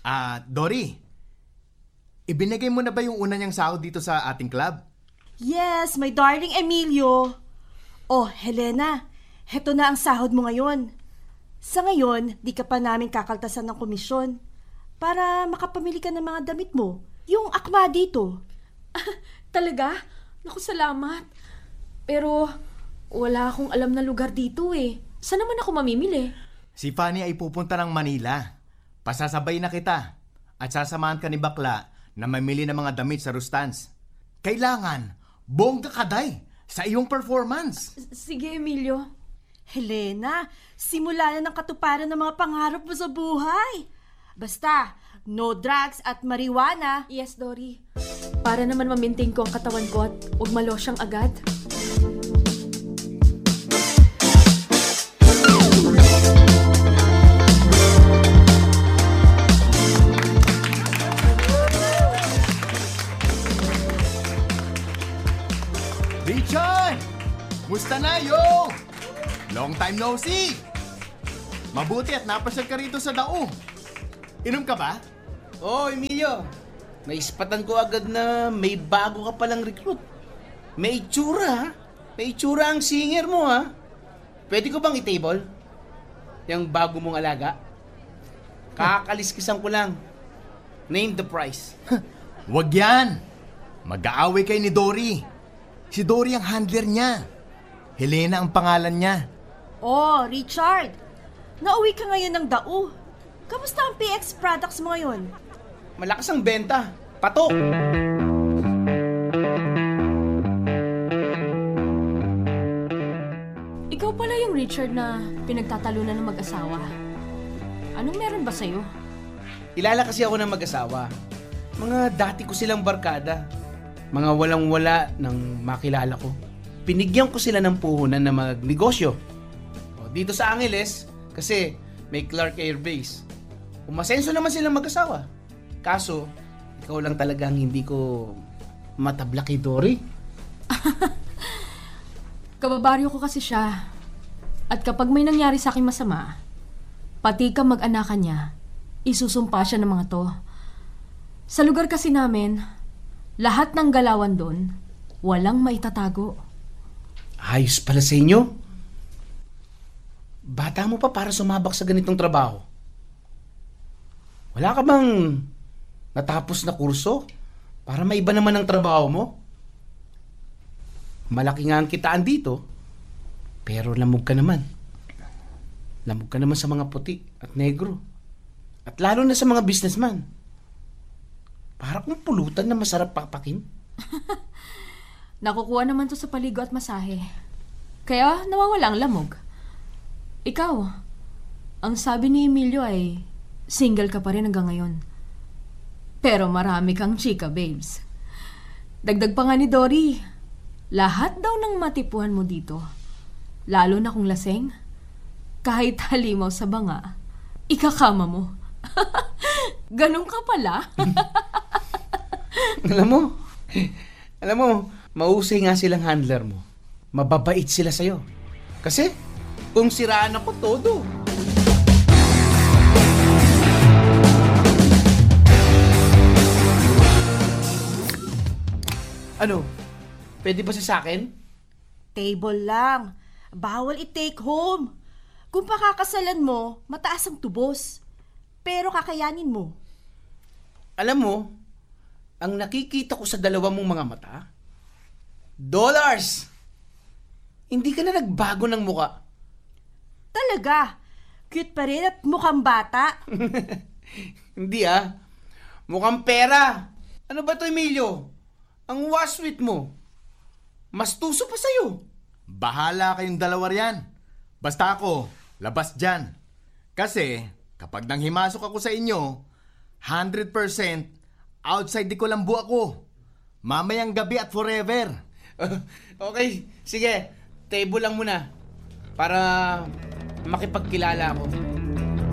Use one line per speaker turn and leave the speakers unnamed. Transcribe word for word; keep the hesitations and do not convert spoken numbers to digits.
Ah, Dory, ibinigay mo na ba yung una niyang sahod dito sa ating club?
Yes, my darling Emilio. Oh, Helena, heto na ang sahod mo ngayon. Sa ngayon, di ka pa namin kakaltasan ng komisyon para makapamili ka ng mga damit mo. Yung akma dito.
Talaga? Naku, salamat. Pero wala akong alam na lugar dito eh. Saan naman ako mamimili?
Si Fanny ay pupunta ng Manila. Pasasabay na kita at sasamahan ka ni Bakla na mamili ng mga damit sa Rustans. Kailangan, bongga kaday sa iyong performance.
Sige, Emilio.
Helena, simula na ng katuparan ng mga pangarap mo sa buhay. Basta, no drugs at marijuana.
Yes, Dory. Para naman ma-maintain ko ang katawan ko at huwag malosyang agad.
Richard! Musta na, yo? Long time no see! Mabuti at napasyal ka rito sa Dao. Inom ka ba?
Oh, Emilio. Naispatan ko agad na may bago ka palang recruit. May itsura, ha? May itsura ang singer mo, ha? Pwede ko bang i-table? Yung bago mong alaga? Kakaliskisan ko lang. Name the price.
Wag yan. Mag-aaway kay ni Dory. Si Dory ang handler niya. Helena ang pangalan niya.
Oh, Richard, nauwi ka ngayon ng Dao. Kamusta ang P X products mo ngayon?
Malakas ang benta. Patok!
Ikaw pala yung Richard na pinagtatalunan ng mag-asawa. Anong meron ba sa'yo?
Ilala kasi ako ng mag-asawa. Mga dati ko silang barkada. Mga walang-wala nang makilala ko. Pinigyan ko sila ng puhunan na magnegosyo. O, dito sa Angeles, kasi may Clark Air Base. Umasenso naman silang mag-asawa. Kaso, ikaw lang talaga ang hindi ko matabla kay Dory.
Kababaryo ko kasi siya. At kapag may nangyari sa akin masama, pati ka mag-anakan niya, isusumpa siya ng mga to. Sa lugar kasi namin, lahat ng galawan doon, walang maitatago.
Ayos pala sa inyo. Bata mo pa para sumabak sa ganitong trabaho. Wala ka bang natapos na kurso para maiba naman ang trabaho mo? Malaki nga ang kitaan dito, pero lamog ka naman. Lamog ka naman sa mga puti at negro. At lalo na sa mga businessman. Para kung pulutan na masarap papakin.
Nakukuha naman to sa paligo at masahe. Kaya nawawala ang lamog. Ikaw, ang sabi ni Emilio ay single ka pa rin hanggang ngayon. Pero marami kang chika, babes. Dagdag pa nga ni Dory, lahat daw ng matipuhan mo dito, lalo na kung laseng, kahit halimaw sa banga, ikakama mo. Ganun ka pala.
Alam mo, alam mo, mausay nga silang handler mo. Mababait sila sa'yo. Kasi, kung siraan ako, todo. Ano? Pwede ba sa akin?
Table lang. Bawal i-take home. Kung pakakasalan mo, mataas ang tubos. Pero kakayanin mo.
Alam mo, ang nakikita ko sa dalawa mong mga mata, dollars! Hindi ka na nagbago ng muka.
Talaga? Cute pa rin at mukhang bata.
Hindi ah. Mukhang pera. Ano ba to, Emilio? Ang waswit mo. Mas tuso pa sa'yo.
Bahala kayong dalawa riyan. Basta ako, labas dyan. Kasi, kapag nanghimasok ako sa inyo, one hundred percent outside di ko lang buo ako. Mamayang gabi at forever.
Okay, sige. Table lang muna. Para makipagkilala ako.